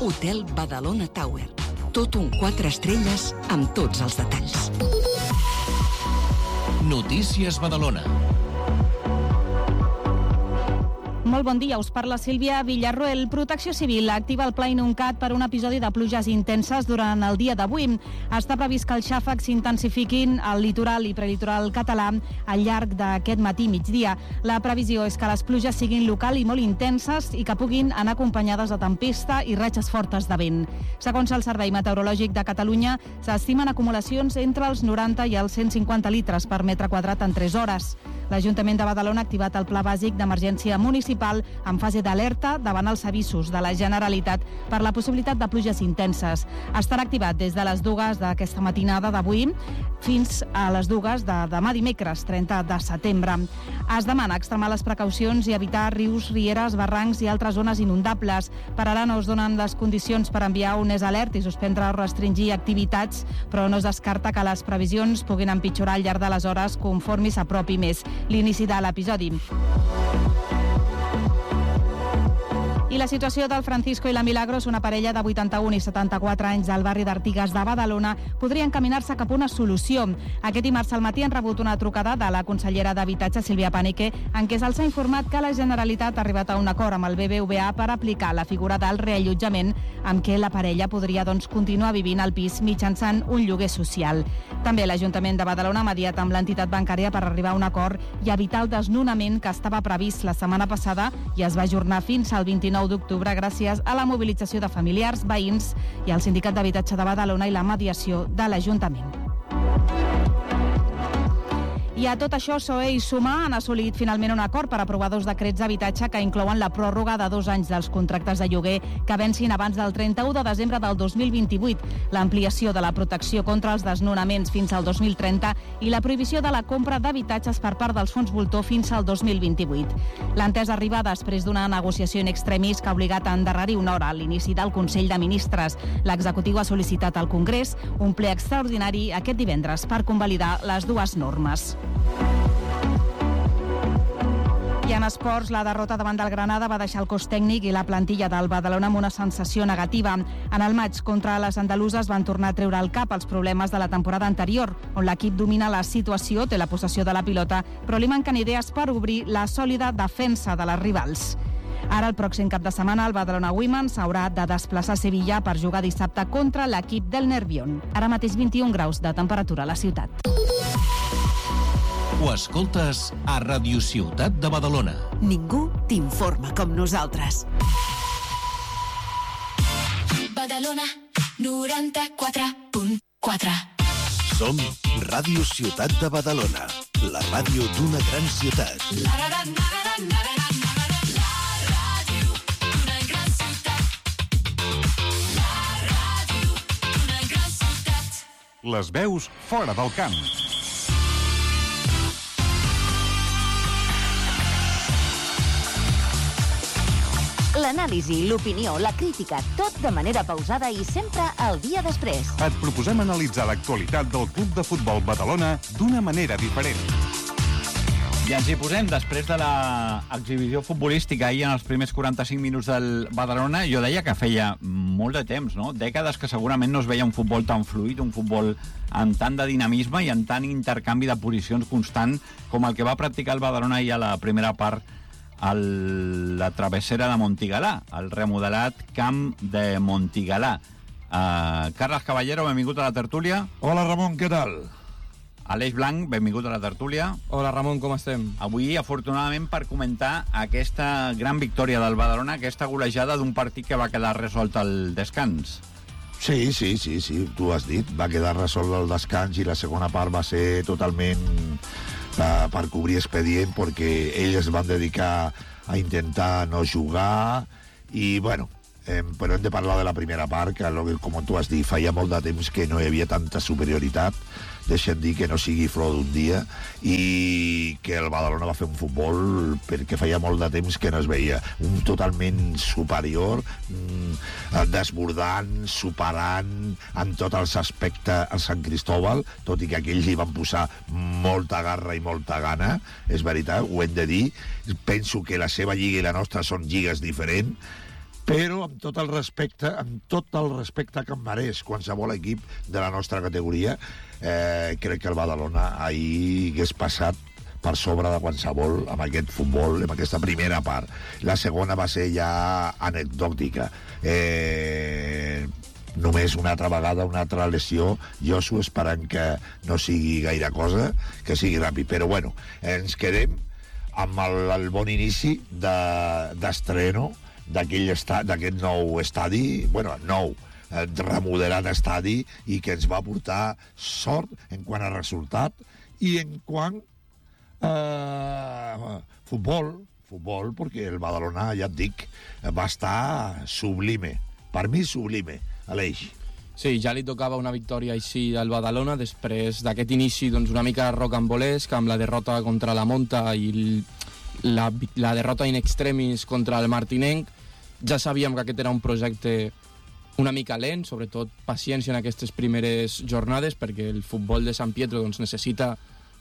Hotel Badalona Tower. Tot un 4 estrelles amb tots els detalls. Notícies Badalona. Molt bon dia, us parla Sílvia Villarroel. Protecció Civil activa el Pla Inuncat per un episodi de pluges intenses durant el dia d'avui. Està previst que els xàfecs s'intensifiquin al litoral i prelitoral català al llarg d'aquest matí migdia. La previsió és que les pluges siguin local i molt intenses i que puguin anar acompanyades de tempesta i ratxes fortes de vent. Segons el Servei Meteorològic de Catalunya, s'estimen acumulacions entre els 90 i els 150 litres per metre quadrat en 3 hores. L'Ajuntament de Badalona ha activat el Pla Bàsic d'Emergència Municipal en fase d'alerta davant els avisos de la Generalitat per la possibilitat de pluges intenses. Estarà activat des de les 2 d'aquesta matinada d'avui fins a les 2 de demà dimecres, 30 de setembre. Es demana extremar les precaucions i evitar rius, rieres, barrancs i altres zones inundables. Per ara no es donen les condicions per enviar un alert i suspendre o restringir activitats, però no es descarta que les previsions puguin empitjorar al llarg de les hores conforme s'apropi més l'inici de l'episodi. I la situació del Francisco i la Milagros, una parella de 81 i 74 anys del barri d'Artigues de Badalona, podria encaminar-se cap a una solució. Aquest dimarts al matí han rebut una trucada de la consellera d'Habitatge, Sílvia Panique, en què se'ls ha informat que la Generalitat ha arribat a un acord amb el BBVA per aplicar la figura del reallotjament, amb què la parella podria continuar vivint al pis mitjançant un lloguer social. També l'Ajuntament de Badalona ha mediat amb l'entitat bancària per arribar a un acord i evitar el desnonament que estava previst la setmana passada i es va ajornar fins al 29 d'octubre gràcies a la mobilització de familiars, veïns i al Sindicat d'Habitatge de Badalona i la mediació de l'Ajuntament. I a tot això, PSOE i Sumar han assolit finalment un acord per aprovar 2 decrets d'habitatge que inclouen la pròrroga de 2 anys dels contractes de lloguer que vencin abans del 31 de desembre del 2028, l'ampliació de la protecció contra els desnonaments fins al 2030 i la prohibició de la compra d'habitatges per part dels fons voltor fins al 2028. L'entesa arriba després d'una negociació in extremis que ha obligat a endarrerir una hora a l'inici del Consell de Ministres. L'executiu ha sol·licitat al Congrés un ple extraordinari aquest divendres per convalidar les 2 normes. I en esports, la derrota davant del Granada va deixar el cos tècnic i la plantilla del Badalona amb una sensació negativa. En el maig contra les andaluses van tornar a treure al cap els problemes de la temporada anterior, on l'equip domina la situació, té la possessió de la pilota, però li manquen idees per obrir la sòlida defensa de les rivals. Ara, el pròxim cap de setmana, el Badalona Women s'haurà de desplaçar a Sevilla per jugar dissabte contra l'equip del Nervión. Ara mateix 21 graus de temperatura a la ciutat. Ho escoltes a Radio Ciutat de Badalona. Ningú t'informa com nosaltres. Badalona 94.4. Som Ràdio Ciutat de Badalona, la ràdio d'una gran ciutat. La ràdio d'una gran ciutat. La ràdio d'una gran ciutat. Les veus fora del camp. L'anàlisi, l'opinió, la crítica, tot de manera pausada i sempre el dia després. Et proposem analitzar l'actualitat del Club de Futbol Badalona d'una manera diferent. I ens hi posem, després de l'exhibició futbolística ahir en els primers 45 minuts del Badalona. Jo deia que feia molt de temps, no? Dècades que segurament no es veia un futbol tan fluid, un futbol amb tant de dinamisme i amb tant intercanvi de posicions constant com el que va practicar el Badalona ahir a la primera part a la travessera de Montigalà, el remodelat camp de Montigalà. Carles Caballero, benvingut a la tertúlia. Hola, Ramon, què tal? Aleix Blanc, benvingut a la tertúlia. Hola, Ramon, com estem? Avui, afortunadament, per comentar aquesta gran victòria del Badalona, aquesta golejada d'un partit que va quedar resolt al descans. Sí, tu has dit, va quedar resolt el descans i la segona part va ser totalment per cobrir expedient perquè ells es van dedicar a intentar no jugar i, bueno, però hem de parlar de la primera part, que, com tu has dit, feia molt de temps que no hi havia tanta superioritat, deixem dir que no sigui flor d'un dia, i que el Badalona va fer un futbol perquè feia molt de temps que no es veia, un totalment superior, desbordant, superant en tots els aspectes el Sant Cristóbal, tot i que aquells hi van posar molta garra i molta gana, és veritat, ho hem de dir. Penso que la seva lliga i la nostra són lligues diferents, però amb tot el respecte que em mereix qualsevol equip de la nostra categoria, crec que el Badalona ahir hagués passat per sobre de qualsevol amb aquest futbol, amb aquesta primera part. La segona va ser ja anecdòtica. Només una altra vegada, una altra lesió, Josu, esperant que no sigui gaire cosa, que sigui ràpid. Però bueno, ens quedem amb el bon inici d'estreno d'aquest nou estadi, remodelat estadi, i que ens va portar sort en quant a resultat i en quant futbol, perquè el Badalona, ja et dic, va estar sublime. Per mi, sublime, Aleix. Sí, ja li tocava una victòria així al Badalona, després d'aquest inici una mica rocambolesc, amb la derrota contra la Monta i la derrota in extremis contra el Martinenc. Ja sabíem que aquest era un projecte una mica lent, sobretot paciència en aquestes primeres jornades, perquè el futbol de Sant Pietro necessita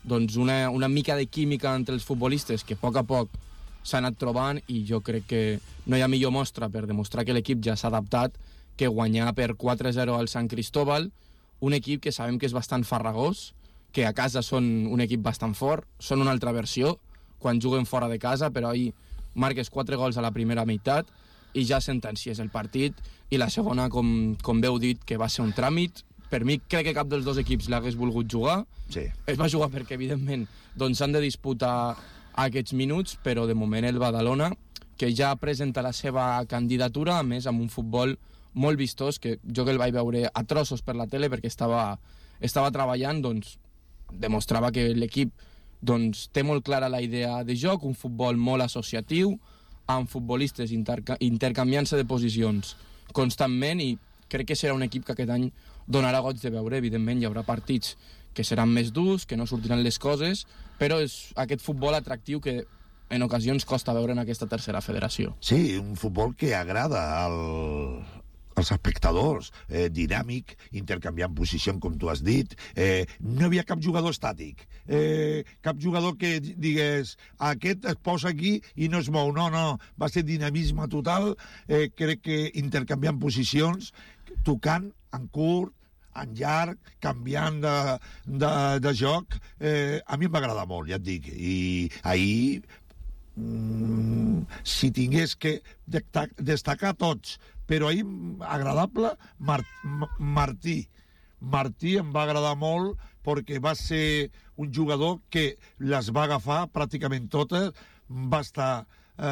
una mica de química entre els futbolistes que a poc s'ha anat trobant, i jo crec que no hi ha millor mostra per demostrar que l'equip ja s'ha adaptat que guanyar per 4-0 al Sant Cristóbal, un equip que sabem que és bastant farragós, que a casa són un equip bastant fort, són una altra versió quan juguen fora de casa, però ahir marques 4 gols a la primera meitat i ja sentencies el partit, i la segona, com bé heu dit, que va ser un tràmit. Per mi, crec que cap dels dos equips l'hagués volgut jugar. Sí. Es va jugar perquè, evidentment, s'han de disputar aquests minuts, però de moment el Badalona, que ja presenta la seva candidatura, a més amb un futbol molt vistós, que jo que el vaig veure a trossos per la tele perquè estava treballant, demostrava que l'equip té molt clara la idea de joc, un futbol molt associatiu, amb futbolistes intercanviant-se de posicions constantment, i crec que serà un equip que aquest any donarà goig de veure. Evidentment hi haurà partits que seran més durs, que no sortiran les coses, però és aquest futbol atractiu que en ocasions costa veure en aquesta tercera federació. Sí, un futbol que agrada als espectadors, dinàmic, intercanviant posició, com tu has dit. No hi havia cap jugador estàtic, cap jugador que digués aquest es posa aquí i no es mou. No, va ser dinamisme total. Crec que intercanviant posicions, tocant en curt, en llarg, canviant de joc, a mi em va agradar molt, ja et dic. I ahir, si tingués que destacar tots, però ahir agradable, Martí em va agradar molt perquè va ser un jugador que les va agafar pràcticament totes, va estar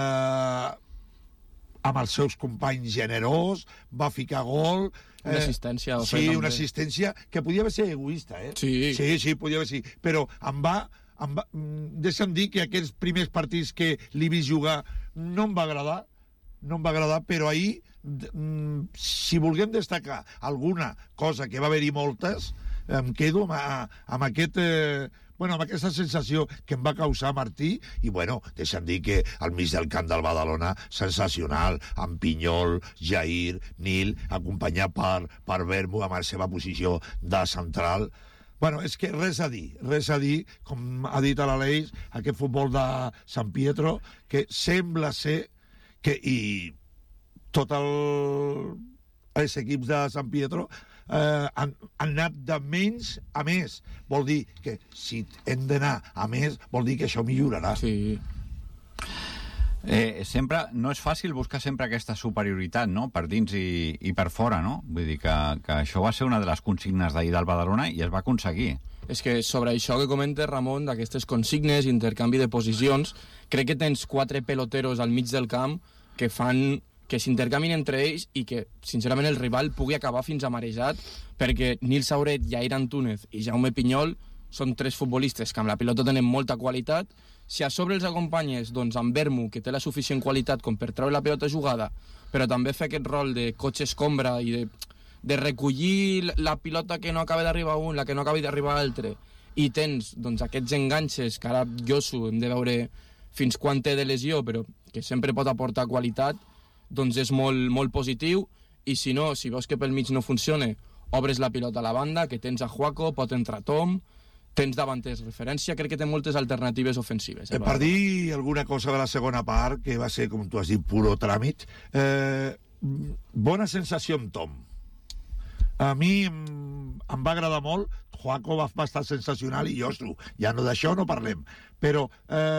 amb els seus companys generós, va ficar gol. Una assistència. Sí, una assistència que podia haver ser egoista, Sí, podia haver ser. Però deixa'm dir que aquests primers partits que l'he vist jugar no em va agradar, però ahir, si volguem destacar alguna cosa, que va haver-hi moltes, em quedo amb aquesta sensació que em va causar Martí. I deixa'm dir que al mig del camp del Badalona, sensacional, amb Pinyol, Jair, Nil, acompanyat per Vermo amb la seva posició de central. És que res a dir, com ha dit l'Aleix, aquest futbol de Sant Pietro, que sembla ser que, i tots els equips de Sant Pietro han anat de menys a més. Vol dir que si hem d'anar a més, vol dir que això millorarà. Sí. Sempre no és fàcil buscar sempre aquesta superioritat, no?, per dins i per fora, no? Vull dir que això va ser una de les consignes d'ahir del Badalona i es va aconseguir. És que sobre això que comentes, Ramon, d'aquestes consignes, intercanvi de posicions, crec que tens 4 peloteros al mig del camp que fan que s'intercanvin entre ells i que, sincerament, el rival pugui acabar fins a marejat, perquè Nil Sauret, Jair Antúnez i Jaume Pinyol són 3 futbolistes que amb la pilota tenen molta qualitat. Si a sobre els acompanyes amb Vermo, que té la suficient qualitat com per treure la pilota jugada, però també fer aquest rol de cotxe escombra i de recollir la pilota que no acaba d'arribar un, la que no acaba d'arribar l'altre, i tens aquests enganxes que ara Josu hem de veure fins quan té de lesió, però que sempre pot aportar qualitat, és molt, molt positiu. I si no, si veus que pel mig no funciona, obres la pilota a la banda, que tens a Juaco, pot entrar Tom, tens davanters referència, crec que té moltes alternatives ofensives. Per dir alguna cosa de la segona part, que va ser, com tu has dit, puro tràmit, bona sensació amb Tom. A mi em va agradar molt, Juaco va estar sensacional i Josu, ja no d'això no parlem, però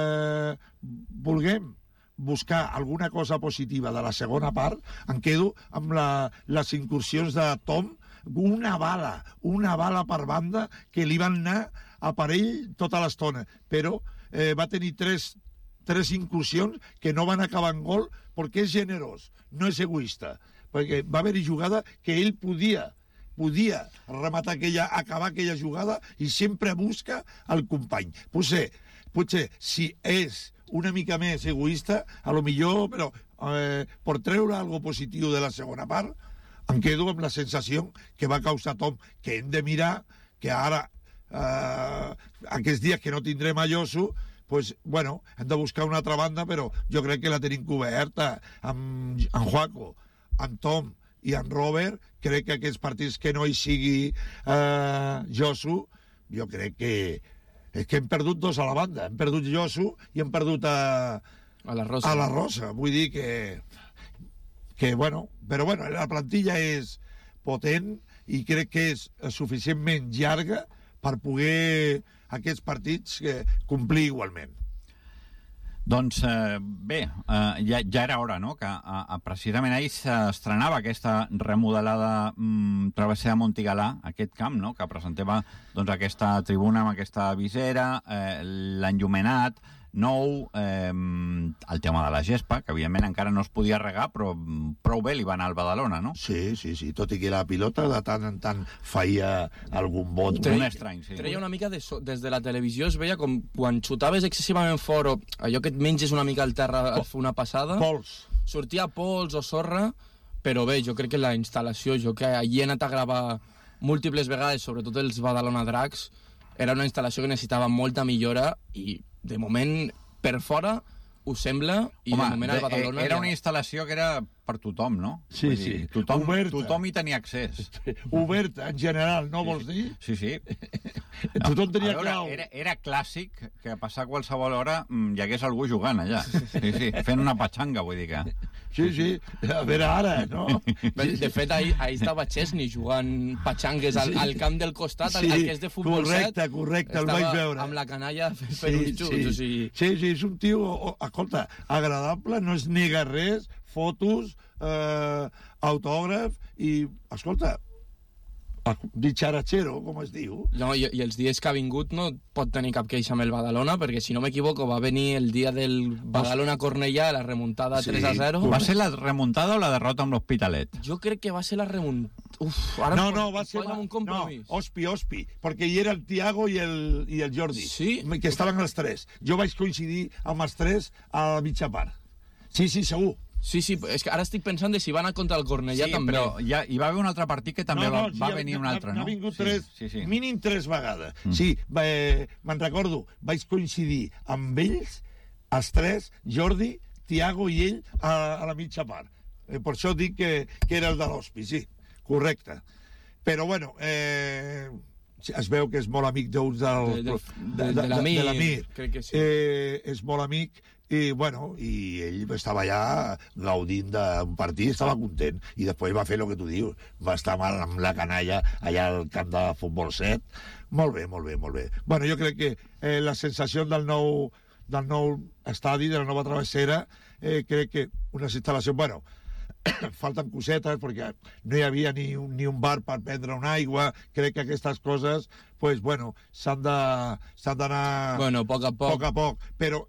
volguem buscar alguna cosa positiva de la segona part, em quedo amb les incursions de Tom, una bala per banda que li van anar a parell tota l'estona, però va tenir tres incursions que no van acabar en gol perquè és generós, no és egoista, perquè va haver-hi jugada que ell podia rematar acabar aquella jugada i sempre busca el company. Potser si és una mica més egoista, a lo millor, però per treure algo positiu de la segona part, em quedo amb la sensació que va causar Tom, que hem de mirar que ara, aquests dies que no tindrem a Josu, pues, bueno, hem de buscar una altra banda, però jo crec que la tenim coberta amb Juaco, amb Tom i amb Robert. Crec que aquests partits que no hi sigui Josu, jo crec que és que hem perdut dos a la banda. Hem perdut Josu i hem perdut a la Rosa. Vull dir que bueno, però bueno, la plantilla és potent i crec que és suficientment llarga per poder aquests partits complir igualment. Doncs bé, ja era hora, no?, que precisament ahir s'estrenava aquesta remodelada travessera de Montigalà, aquest camp, no?, que presentava doncs, aquesta tribuna amb aquesta visera, l'enllumenat nou, el tema de la gespa, que evidentment encara no es podia regar, però prou bé li va anar al Badalona, no? Sí, tot i que la pilota de tant en tant feia algun bot. Un estrany, sí. Treia una mica des de la televisió, es veia com quan xutaves excessivament fort, o allò que et menges una mica al terra a fer una passada, sortia pols o sorra, però bé, jo crec que la instal·lació, jo que allí he anat a gravar múltiples vegades, sobretot els Badalona Dracs, era una instal·lació que necessitava molta millora i de moment, per fora, ho sembla, i de moment al Badalona... Era una instal·lació que era per tothom, no? Sí. Tothom hi tenia accés. Oberta, en general, no vols dir? Sí. Tothom tenia clau. Era clàssic que a passar qualsevol hora hi hagués algú jugant allà. Sí, fent una patxanga, vull dir que... Sí, a veure ara, no? De fet, ahir estava Chesney jugant patxangues al camp del costat, el que és de futbol 7. Correcte, el vaig veure. Amb la canalla fent uns xuts. Sí, és un tio, escolta, agradable, no es nega res, fotos, autògraf i, escolta, dicharachero, com es diu. No, i els dies que ha vingut no pot tenir cap queixa amb el Badalona, perquè si no m'equivoco va venir el dia del Badalona-Cornellà, la remuntada 3-0. Va ser la remuntada o la derrota amb l'Hospitalet? Jo crec que va ser la remuntada. No, va ser un compromís. No, Ospi, perquè hi era el Thiago i el Jordi, que estaven els tres. Jo vaig coincidir amb els tres a la mitja part. Sí, segur. Sí, és que ara estic pensant de si va anar contra el Cornellà també. Però hi va haver un altre partit que també va venir un altre, no? N'ha vingut mínim 3 vegades. Sí, me'n recordo, vaig coincidir amb ells, els tres, Jordi, Thiago i ell, a la mitja part. Per això dic que era el de l'Hospi, sí, correcte. Però, bueno, es veu que és molt amic d'un de l'Amir. Crec que sí. És molt amic. I, bueno, i ell estava allà gaudint d'un partit, estava content, i després va fer el que tu dius, va estar mal amb la canalla allà al camp de futbol 7. Molt bé. Bueno, jo crec que la sensació del nou estadi, de la nova travessera, crec que unes instal·lacions, bueno, falten cosetes, perquè no hi havia ni un bar per prendre una aigua. Crec que aquestes coses, pues, bueno, s'han d'anar... Bueno, poc a poc. Però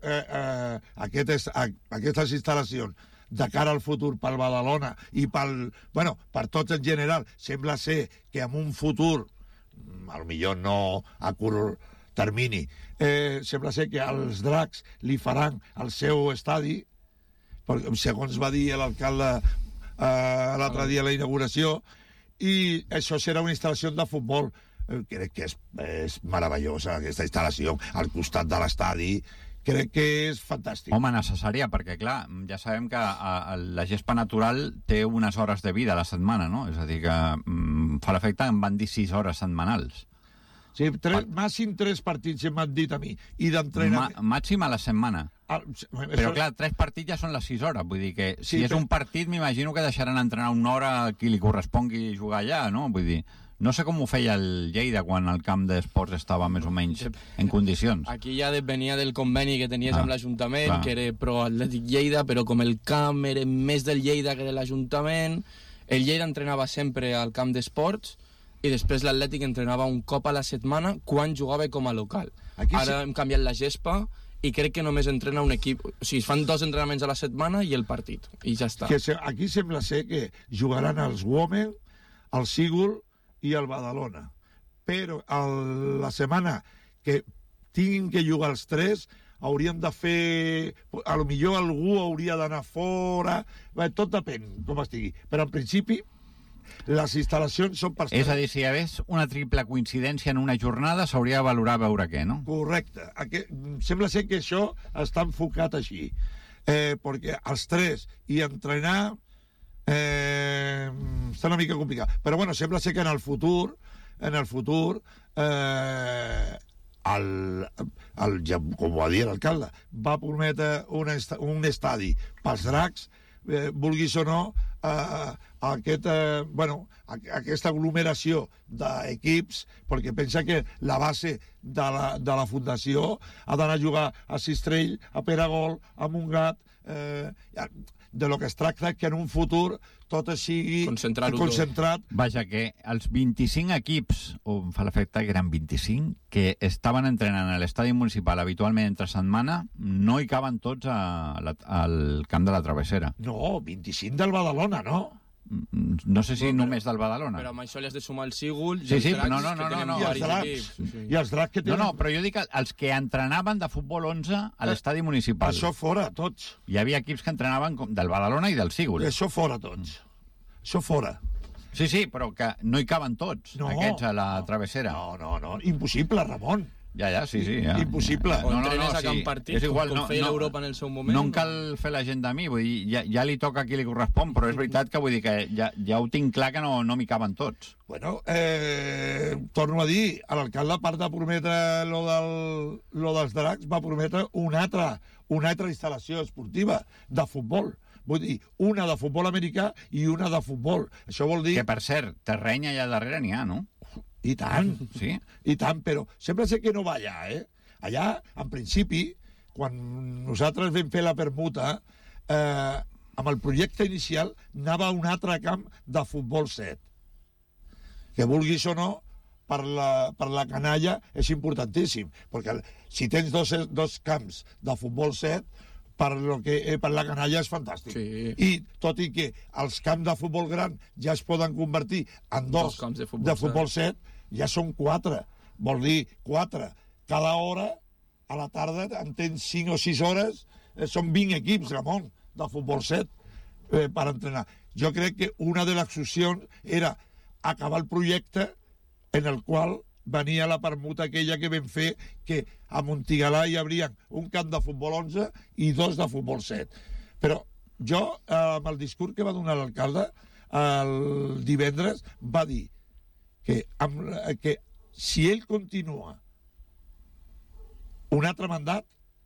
aquestes instal·lacions de cara al futur pel Badalona i per tots en general, sembla ser que en un futur, potser no a curt termini, sembla ser que els Dracs li faran el seu estadi, segons va dir l'alcalde l'altre dia a la inauguració, i això serà una instal·lació de futbol. Crec que és meravellosa aquesta instal·lació al costat de l'estadi. Crec que és fantàstic. Home, necessària, perquè clar, ja sabem que la gespa natural té unes hores de vida a la setmana, no? És a dir, que fa l'efecte en van dir 6 hores setmanals. Sí, màxim 3 partits m'han dit a mi. I d'entrenar... Màxim a la setmana. Però clar, 3 partits ja són les 6 hores. Vull dir que si és un partit, m'imagino que deixaran entrenar una hora a qui li correspongui jugar allà, no? Vull dir, no sé com ho feia el Lleida quan el camp d'esports estava més o menys en condicions. Aquí ja venia del conveni que tenies amb l'Ajuntament, que era pro Atlètic Lleida, però com el camp era més del Lleida que de l'Ajuntament, el Lleida entrenava sempre al camp d'esports i després l'Atlètic entrenava un cop a la setmana quan jugava com a local. Ara hem canviat la gespa i crec que només entrena un equip. O sigui, es fan 2 entrenaments a la setmana i el partit, i ja està. Aquí sembla ser que jugaran els Women, el Sigul i el Badalona. Però la setmana que tinguin que jugar els 3 hauríem de fer... A lo millor algú hauria d'anar fora... Tot depèn com estigui. Però en principi les instal·lacions són per... És a dir, si hi hagués una triple coincidència en una jornada, s'hauria de valorar veure què, no? Correcte. Sembla ser que això està enfocat així. Perquè els 3 i entrenar està una mica complicat. Però bueno, sembla ser que en el futur com va dir l'alcalde, va prometre un estadi pels dracs, vulguis o no, aquesta aglomeració d'equips, perquè pensa que la base de la fundació ha d'anar a jugar a Sistrell, a Peragol, a Montgat, de lo que es tracta que en un futur tot sigui concentrat. Vaja, que els 25 equips, o em fa l'efecte que eren 25, que estaven entrenant a l'estadi municipal habitualment entre setmana, no hi caben tots al camp de la Travessera. No, 25 del Badalona, no? No sé si només del Badalona. Però amb això li has de sumar el Sigul i els dracs, no. que tenen varis equips. I els dracs que tenen... No, però jo dic els que entrenaven de futbol 11 a l'estadi municipal. Això fora, tots. Hi havia equips que entrenaven del Badalona i del Sigul. Això fora, tots. Això fora. Sí, però que no hi caben tots, aquests a la Travessera. No, impossible, Ramon. Ja, sí. Ja. Impossible. O entrenes a Camp Partit, és igual, com feia l'Europa en el seu moment. No em cal fer la gent de mi, vull dir, ja li toca a qui li correspon, però és veritat que vull dir que ja ho tinc clar que no m'hi caben tots. Bueno, torno a dir, l'alcalde, a part de prometre lo dels dracs, va prometre una altra instal·lació esportiva de futbol. Vull dir, una de futbol americà i una de futbol. Això vol dir... Que, per cert, terreny allà darrere n'hi ha, no? I tant, sí. I tant, però sembla ser que no va allà, Allà, en principi, quan nosaltres vam fer la permuta, amb el projecte inicial anava a un altre camp de futbol 7. Que vulguis o no, per la canalla és importantíssim, perquè si tens dos camps de futbol 7, per la canalla és fantàstic. Sí. I tot i que els camps de futbol gran ja es poden convertir en dos camps de futbol 7, ja són 4. Vol dir 4. Cada hora, a la tarda, en tens 5 o 6 hores, són 20 equips, Ramon, de futbol 7 per entrenar. Jo crec que una de les opcions era acabar el projecte en el qual venia la permuta aquella que vam fer, que a Montigalà hi haurien un camp de futbol 11 i 2 de futbol 7. Però jo, amb el discurs que va donar l'alcalde el divendres, va dir que si ell continua un altre mandat,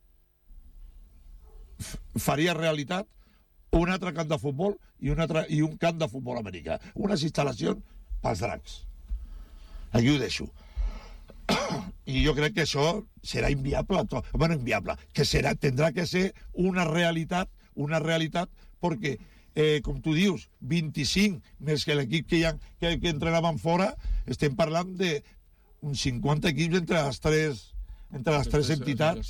faria realitat un altre camp de futbol i un camp de futbol americà. Unes instal·lacions pels dracs. Aquí ho deixo. I jo crec que això serà inviable. Bueno, inviable. Que tindrà que ser una realitat, perquè, com tu dius, 25 més que l'equip que entrenaven fora, estem parlant d'uns 50 equips entre les tres entitats.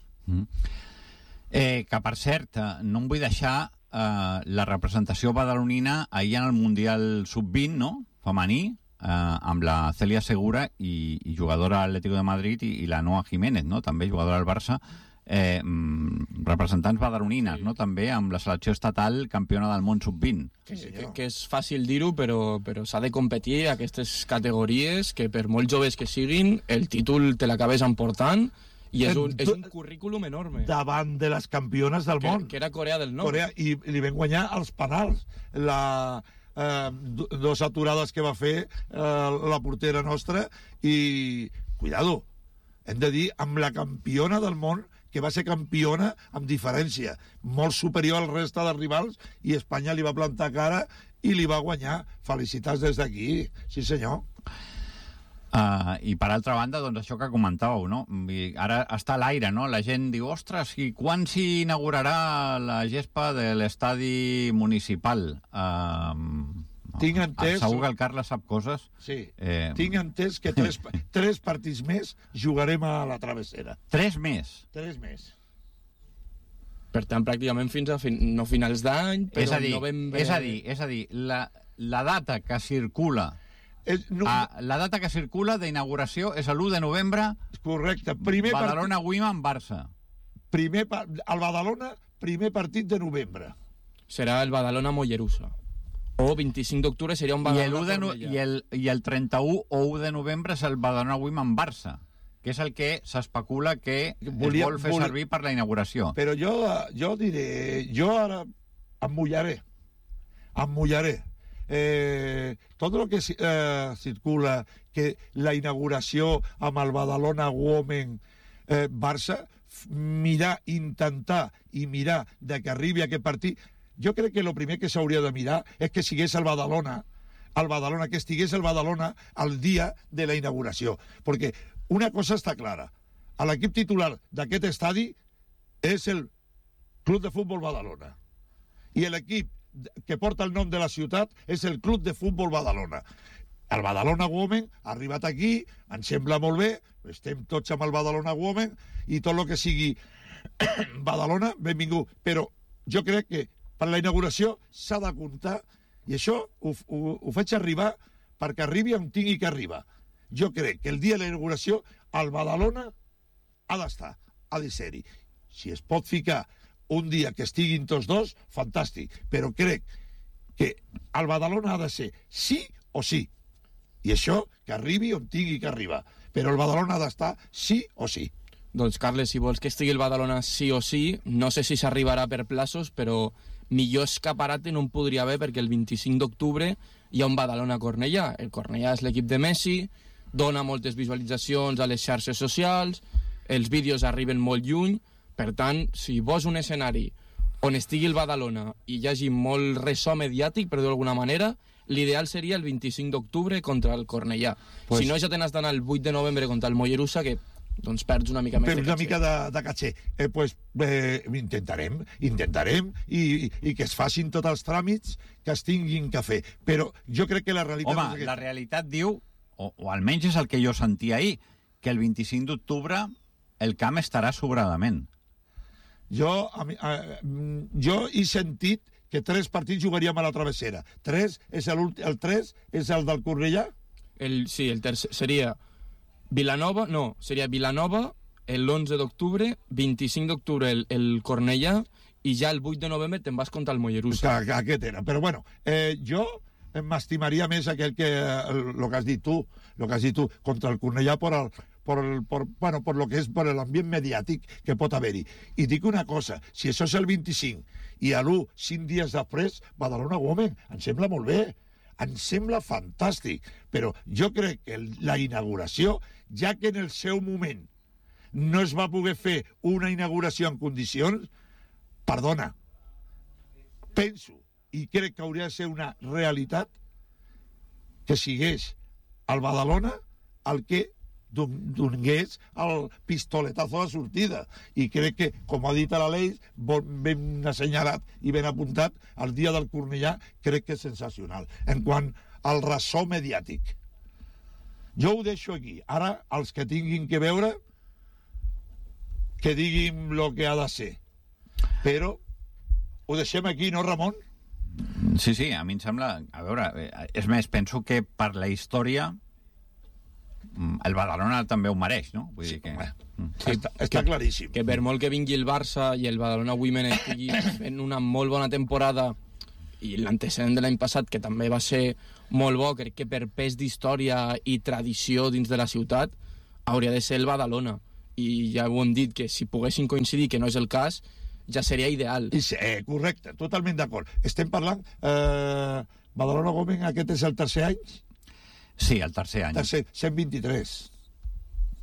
Que, per cert, no em vull deixar la representació badalonina ahir en el Mundial Sub-20, no?, femení, amb la Celia Segura i jugadora de l'Atlético de Madrid i la Noa Jiménez, no?, també jugadora del Barça, representants badalonines, no?, també amb la selecció estatal campiona del món Sub-20. Que és fàcil dir-ho, però s'ha de competir a aquestes categories que per molt joves que siguin, el títol te l'acabes emportant i és un currículum enorme. Davant de les campiones del món. Que era Corea del Nord. I li van guanyar els penals. Dos aturades que va fer la portera nostra i cuidado, hem de dir amb la campiona del món, que va ser campiona amb diferència, molt superior al reste de rivals, i Espanya li va plantar cara i li va guanyar. Felicitats des d'aquí, sí senyor. I per altra banda, doncs això que comentàveu, no? Ara està a l'aire, no? La gent diu, ostres, i quan s'inaugurarà la gespa de l'estadi municipal? Tinc entès... Segur que el Carles sap coses. Sí, tinc entès que 3 partits més jugarem a la Travessera. 3 més? 3 més. Per tant, pràcticament fins a no finals d'any, però novembre... És a dir, la data que circula... La data que circula d'inauguració és l'1 de novembre. Correcte. Badalona-Wiman-Barça. El Badalona, primer partit de novembre. Serà el Badalona-Mollerussa. O 25 d'octubre seria un Badalona-Cornellà. I el 31 o 1 de novembre és el Badalona-Wiman-Barça, que és el que s'especula que es vol fer servir per la inauguració. Però jo diré... Jo ara em mullaré. Tot el que circula, que la inauguració amb el Badalona Women Barça, intentar de que arribi a aquest partit. Jo crec que el primer que s'hauria de mirar és que sigués el Badalona, que estigués el Badalona al dia de la inauguració. Perquè una cosa està clara, l'equip titular d'aquest estadi és el Club de Futbol Badalona. I l'equip que porta el nom de la ciutat és el Club de Futbol Badalona. El Badalona Women ha arribat aquí, ens sembla molt bé, estem tots amb el Badalona Women, i tot el que sigui Badalona, benvingut. Però jo crec que per la inauguració s'ha de comptar, i això ho faig arribar perquè arribi on tingui que arribar. Jo crec que el dia de la inauguració el Badalona ha d'estar, ha de ser-hi. Si es pot ficar un dia que estiguin tots dos, fantàstic, però crec que el Badalona ha de ser sí o sí, i això que arribi on tingui que arribar, però el Badalona ha d'estar sí o sí. Doncs, Carles, si vols que estigui el Badalona sí o sí, no sé si s'arribarà per plaços, però millor escaparate no en podria haver, perquè el 25 d'octubre hi ha un Badalona-Cornellà. El Cornellà és l'equip de Messi, dona moltes visualitzacions a les xarxes socials, els vídeos arriben molt lluny. Per tant, si vols un escenari on estigui el Badalona i hi hagi molt ressò mediàtic, per dir-ho d'alguna manera, l'ideal seria el 25 d'octubre contra el Cornellà. Si no, ja t'has d'anar el 8 de novembre contra el Mollerussa, que doncs perds una mica més de caché. Una mica de caché. Intentarem i que es facin tots els tràmits que es tinguin que fer. Però jo crec que la realitat... Home, la realitat diu, o almenys és el que jo sentia ahir, que el 25 d'octubre el camp estarà sobradament. Jo he sentit que 3 partits jugaríem a la Travessera. El 3 és el del Cornellà? Sí, el tercer seria Vilanova, seria Vilanova l'11 d'octubre, 25 d'octubre el Cornellà, i ja el 8 de novembre te'n vas contra el Mollerussa. Aquest era, però bueno, jo m'estimaria més el que has dit tu, contra el Cornellà por lo que és per l'ambient mediàtic que pot haver-hi. I dic una cosa, si això és el 25 i a l'1, 5 dies després, Badalona Women, em sembla molt bé, em sembla fantàstic, però jo crec que la inauguració, ja que en el seu moment no es va poder fer una inauguració en condicions, perdona, penso, i crec que hauria de ser una realitat, que sigués el Badalona el que donés el pistoletazo de sortida. I crec que, com ha dit a l'Aleix, ben assenyalat i ben apuntat, el dia del Cornellà crec que és sensacional. En quant al ressò mediàtic, jo ho deixo aquí. Ara, els que tinguin que veure, que diguin el que ha de ser. Però ho deixem aquí, no, Ramon? Sí, a mi em sembla... A veure, és més, penso que per la història el Badalona també ho mereix, no? Vull dir que... Està claríssim. Que per molt que vingui el Barça i el Badalona Women estigui fent una molt bona temporada, i l'antecedent de l'any passat, que també va ser molt bo, crec que per pes d'història i tradició dins de la ciutat, hauria de ser el Badalona. I ja ho hem dit, que si poguessin coincidir, que no és el cas, ja seria ideal. Correcte, totalment d'acord. Estem parlant... Badalona Women, aquest és el tercer any? Sí, el tercer any. 123.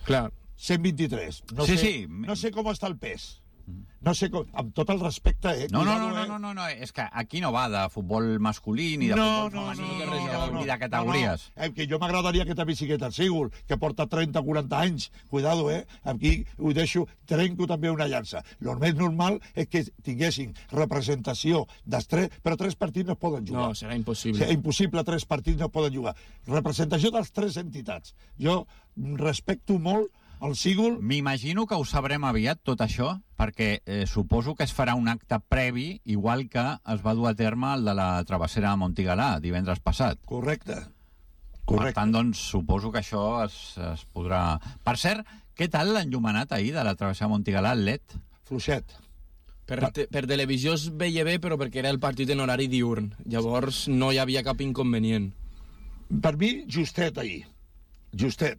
Clar. 123. No sé com està el pes. No sé com... Amb tot el respecte, No, és que aquí no va de futbol masculí, ni de futbol femení, ni de categories. Que jo m'agradaria que també sigués el Sigul, que porta 30-40 anys. Cuidado, Aquí ho deixo, trenco també una llança. Lo més normal és que tinguessin representació dels tres, però 3 partits no es poden jugar. No, serà impossible. Impossible, 3 partits no es poden jugar. Representació dels 3 entitats. Jo respecto molt el Sigul... M'imagino que ho sabrem aviat, tot això, perquè suposo que es farà un acte previ, igual que es va dur a terme el de la travessera a Montigalà, divendres passat. Correcte. Per tant, doncs, suposo que això es podrà... Per cert, què tal l'enllumenat ahir de la travessera a Montigalà, el LED? Fluixet. Per televisió es veia bé, però perquè era el partit en horari diurn. Llavors no hi havia cap inconvenient. Per mi, justet ahir. Justet.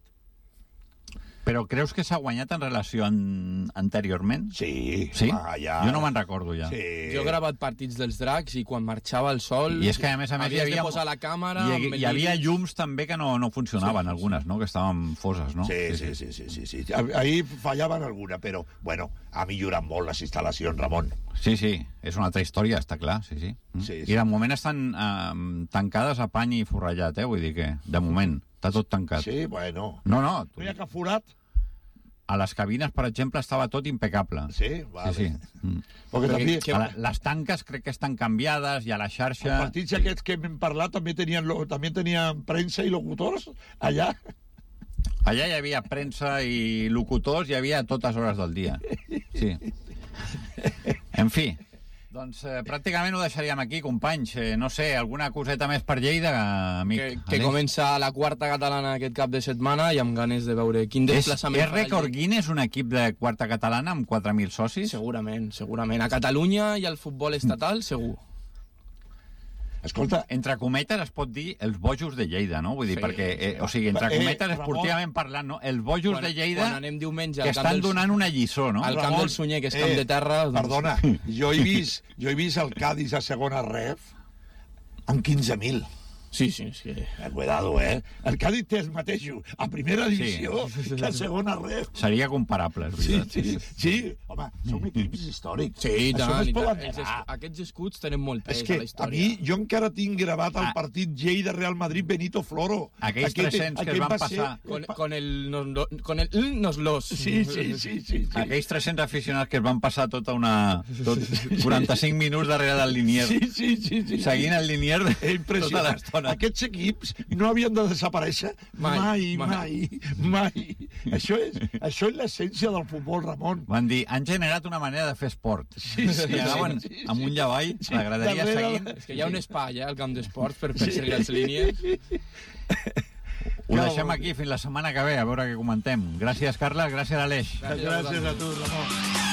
Però creus que s'ha guanyat en relació anteriorment? Sí. Sí? Ja. Jo no me'n recordo, ja. Sí. Jo he gravat partits dels Dracs i quan marxava el sol... I és que, a més, hi havia... de posar la càmera... Hi havia llums també que no funcionaven, algunes, no? Que estaven foses, no? Sí. Ahir fallaven alguna, però, bueno, ha millorat molt les instal·lacions, Ramon. Sí, és una altra història, està clar, sí. I de moment estan tancades a pany i forrellat, vull dir que, de moment, està tot tancat. Sí, bueno. No. No hi ha cap forat? A les cabines, per exemple, estava tot impecable. Sí? Vale. Sí. Perquè també... Les tanques crec que estan canviades i a la xarxa... Els partits aquests que hem parlat també tenien premsa i locutors allà? Allà hi havia premsa i locutors, hi havia a totes hores del dia. Sí. En fi, doncs pràcticament ho deixaríem aquí, companys. No sé, alguna coseta més per Lleida, amic? Que comença la 4ª catalana aquest cap de setmana i amb ganes de veure quin desplaçament... És rècord Guinness un equip de 4ª catalana amb 4.000 socis? Segurament. A Catalunya i al futbol estatal, segur. Escolta... Entre cometes es pot dir els bojos de Lleida, no? Vull dir, perquè, entre cometes, esportivament parlant, no? Els bojos de Lleida quan anem diumenge que estan donant una lliçó, no? Al camp del Sunyer, que és camp de terra... Perdona, jo he vist el Cádiz a segona ref amb 15.000. Sí. Cuidado, El Cádiz té els mateixos a primera divisió que a segona ref. Seria comparable, és veritat. Sí, home, som equips històrics. Sí, aquests escuts tenen molt pes a la història. A mi, jo encara tinc gravat el partit Lleida-Real Madrid-Benito Floro. Aquells 300 que es van passar... Con el Noslos. Sí. Aquells 300 aficionats que es van passar tota una... 45 minuts darrere del Linier. Sí. Seguint el Linier tota l'estona. Aquests equips no havien de desaparèixer mai. Això és l'essència del futbol, Ramon. Van dir, han generat una manera de fer esport. Sí. Anaven amunt i avall, la graderia seguint. És que hi ha un espai, al camp d'esports, per perseguir les línies. Ho deixem aquí fins la setmana que ve, a veure què comentem. Gràcies, Carles, gràcies, Aleix. Gràcies a tu, Ramon.